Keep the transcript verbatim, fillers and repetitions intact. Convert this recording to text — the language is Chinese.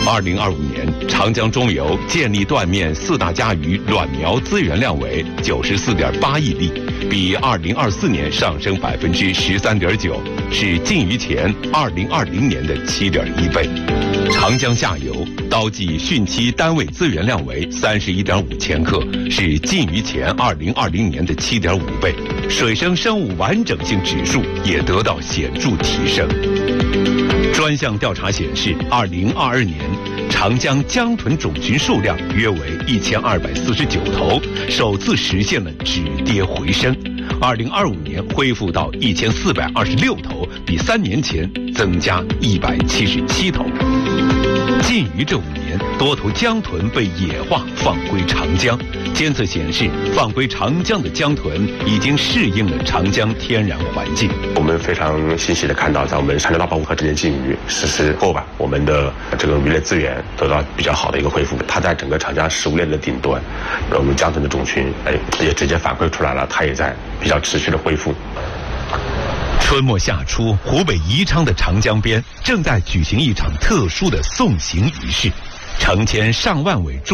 二零二五年，长江中游建立断面四大家鱼卵苗资源量为九十四点八亿粒，比二零二四年上升百分之十三点九，是近于前二零二零年的七点一倍。长江下游刀计汛期单位资源量为三十一点五千克，是近于前二零二零年的七点五倍。水生生物完整性指数也得到显著提升。专项调查显示，二零二二年长江江豚种群数量约为一千二百四十九头，首次实现了止跌回升。二零二五年恢复到一千四百二十六头，比三年前增加一百七十七头。近于这五年，多头江豚被野化放归长江。监测显示，放归长江的江豚已经适应了长江天然环境。 我们非常欣喜地看到，在我们长江大保护和这年禁渔实施后吧，我们的这个渔类资源得到比较好的一个恢复。它在整个长江食物链的顶端，我们江豚的种群哎也直接反馈出来了，它也在比较持续的恢复。 春末夏初，湖北宜昌的长江边正在举行一场特殊的送行仪式，成千上万尾